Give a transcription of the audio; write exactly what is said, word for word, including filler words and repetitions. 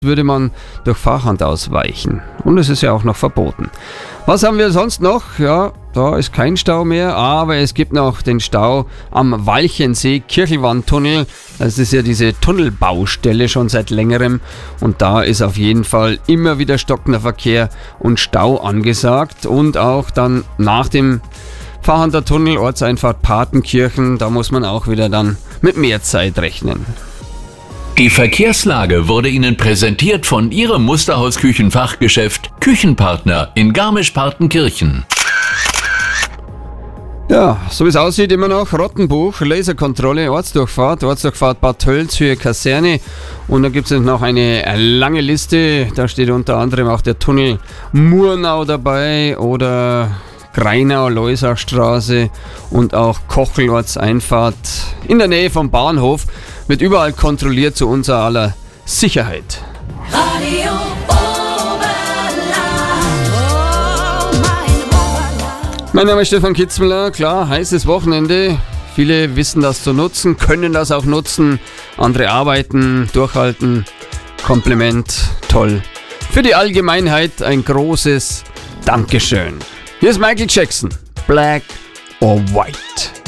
würde man durch Fahrhand ausweichen. Und es ist ja auch noch verboten. Was haben wir sonst noch? Ja, da ist kein Stau mehr, aber es gibt noch den Stau am Walchensee Kirchelwandtunnel. Das ist ja diese Tunnelbaustelle schon seit längerem und da ist auf jeden Fall immer wieder stockender Verkehr und Stau angesagt. Und auch dann nach dem Fahrhander Tunnel, Ortseinfahrt Patenkirchen, da muss man auch wieder dann mit mehr Zeit rechnen. Die Verkehrslage wurde Ihnen präsentiert von Ihrem Musterhaus-Küchenfachgeschäft Küchenpartner in Garmisch-Partenkirchen. Ja, so wie es aussieht, immer noch Rottenbuch, Laserkontrolle, Ortsdurchfahrt, Ortsdurchfahrt Bad Tölz, Höhe Kaserne. Und da gibt es noch eine lange Liste, da steht unter anderem auch der Tunnel Murnau dabei oder Greinau, Leusachstraße und auch Kochelortseinfahrt in der Nähe vom Bahnhof. Wird überall kontrolliert zu unser aller Sicherheit. Radio Oberland. Oh, mein Oberland. Mein Name ist Stefan Kitzmüller. Klar, heißes Wochenende. Viele wissen das zu nutzen, können das auch nutzen. Andere arbeiten, durchhalten. Kompliment, toll. Für die Allgemeinheit ein großes Dankeschön. Hier ist Michael Jackson. Black or White.